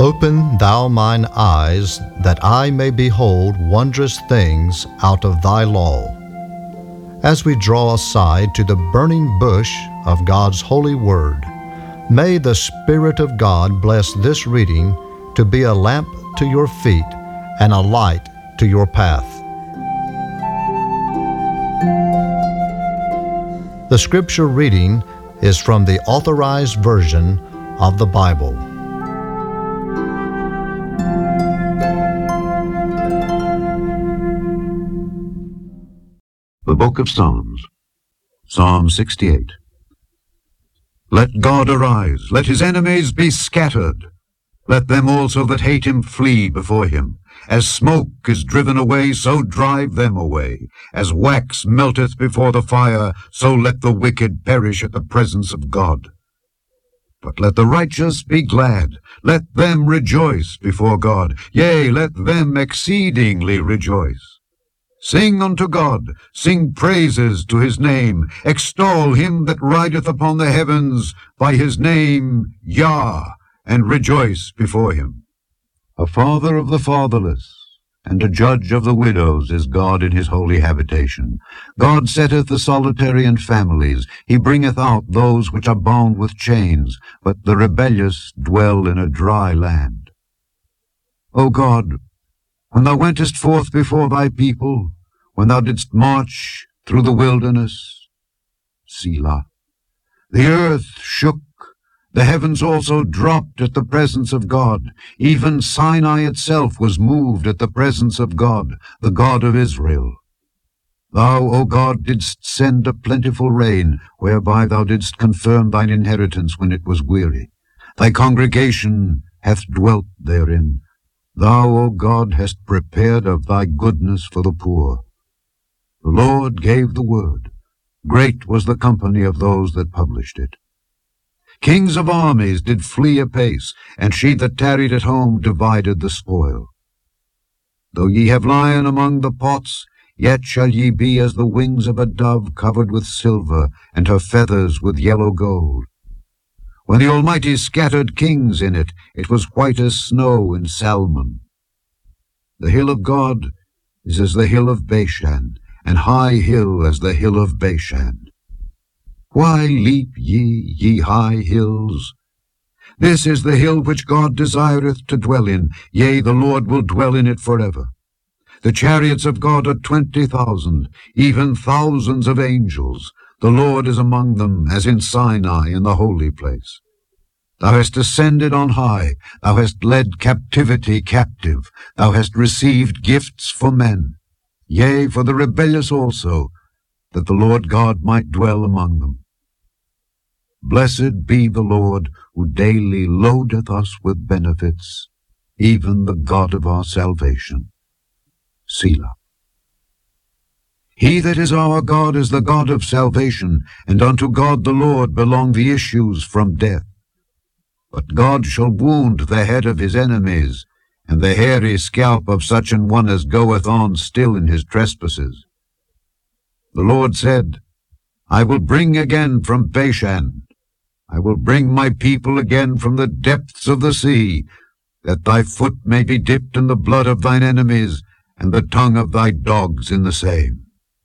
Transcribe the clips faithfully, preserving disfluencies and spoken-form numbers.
Open thou mine eyes, that I may behold wondrous things out of thy law. As we draw aside to the burning bush of God's holy word, may the Spirit of God bless this reading to be a lamp to your feet and a light to your path. The scripture reading is from the Authorized Version of the Bible. The Book of Psalms, Psalm sixty-eight. Let God arise, let his enemies be scattered. Let them also that hate him flee before him. As smoke is driven away, so drive them away. As wax melteth before the fire, so let the wicked perish at the presence of God. But let the righteous be glad, let them rejoice before God. Yea, let them exceedingly rejoice. Sing unto God, sing praises to his name. Extol him that rideth upon the heavens by his name, Yah, and rejoice before him. A father of the fatherless, and a judge of the widows is God in his holy habitation. God setteth the solitary in families. He bringeth out those which are bound with chains, but the rebellious dwell in a dry land. O God, when thou wentest forth before thy people, when thou didst march through the wilderness, Selah. The earth shook, the heavens also dropped at the presence of God. Even Sinai itself was moved at the presence of God, the God of Israel. Thou, O God, didst send a plentiful rain, whereby thou didst confirm thine inheritance when it was weary. Thy congregation hath dwelt therein. Thou, O God, hast prepared of thy goodness for the poor. The Lord gave the word. Great was the company of those that published it. Kings of armies did flee apace, and she that tarried at home divided the spoil. Though ye have lion among the pots, yet shall ye be as the wings of a dove covered with silver, and her feathers with yellow gold. When the Almighty scattered kings in it, it was white as snow in Salmon. The hill of God is as the hill of Bashan, and high hill as the hill of Bashan. Why leap ye, ye high hills? This is the hill which God desireth to dwell in. Yea, the Lord will dwell in it forever. The chariots of God are twenty thousand, even thousands of angels. The Lord is among them, as in Sinai in the holy place. Thou hast ascended on high. Thou hast led captivity captive. Thou hast received gifts for men, yea, for the rebellious also, that the Lord God might dwell among them. Blessed be the Lord, who daily loadeth us with benefits, even the God of our salvation. Selah. He that is our God is the God of salvation, and unto God the Lord belong the issues from death. But God shall wound the head of his enemies, and the hairy scalp of such an one as goeth on still in his trespasses. The Lord said, I will bring again from Bashan, I will bring my people again from the depths of the sea, that thy foot may be dipped in the blood of thine enemies, and the tongue of thy dogs in the same.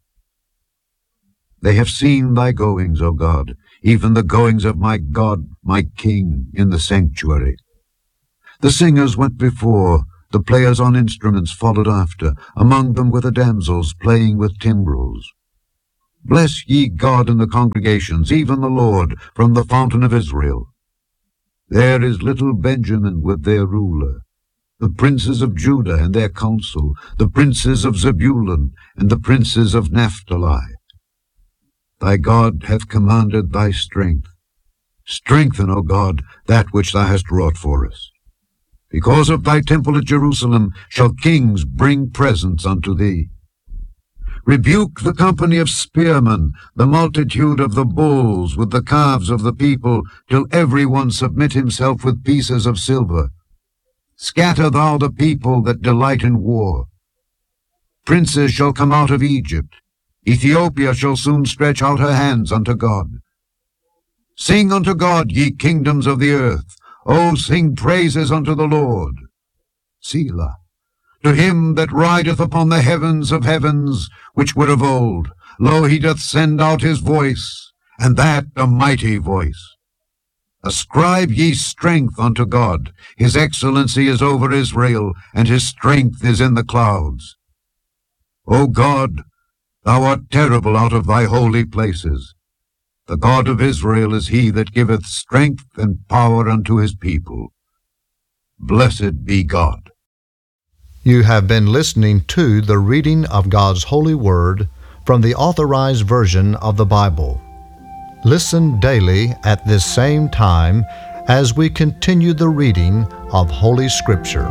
They have seen thy goings, O God, even the goings of my God, my King, in the sanctuary. The singers went before, the players on instruments followed after, among them were the damsels playing with timbrels. Bless ye God in the congregations, even the Lord, from the fountain of Israel. There is little Benjamin with their ruler, the princes of Judah and their council, the princes of Zebulun and the princes of Naphtali. Thy God hath commanded thy strength. Strengthen, O God, that which thou hast wrought for us. Because of thy temple at Jerusalem shall kings bring presents unto thee. Rebuke the company of spearmen, the multitude of the bulls with the calves of the people, till every one submit himself with pieces of silver. Scatter thou the people that delight in war. Princes shall come out of Egypt. Ethiopia shall soon stretch out her hands unto God. Sing unto God, ye kingdoms of the earth. O sing praises unto the Lord. Selah. To him that rideth upon the heavens of heavens, which were of old, lo, he doth send out his voice, and that a mighty voice. Ascribe ye strength unto God. His excellency is over Israel, and his strength is in the clouds. O God, thou art terrible out of thy holy places. The God of Israel is he that giveth strength and power unto his people. Blessed be God. You have been listening to the reading of God's holy word from the Authorized Version of the Bible. Listen daily at this same time as we continue the reading of Holy Scripture.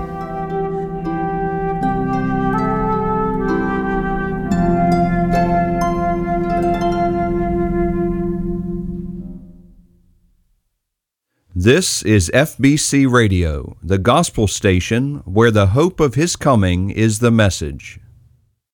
This is F B C Radio, the gospel station where the hope of His coming is the message.